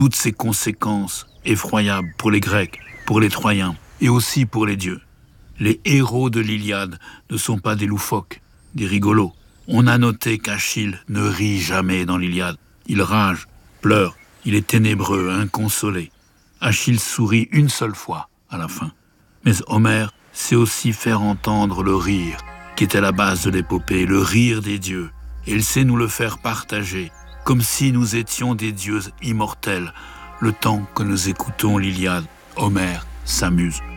toutes ces conséquences effroyables pour les Grecs, pour les Troyens et aussi pour les dieux. Les héros de l'Iliade ne sont pas des loufoques, des rigolos. On a noté qu'Achille ne rit jamais dans l'Iliade. Il rage, pleure, il est ténébreux, inconsolé. Achille sourit une seule fois à la fin. Mais Homère sait aussi faire entendre le rire, qui était la base de l'épopée, le rire des dieux. Et il sait nous le faire partager, comme si nous étions des dieux immortels, le temps que nous écoutons l'Iliade. Homère s'amuse.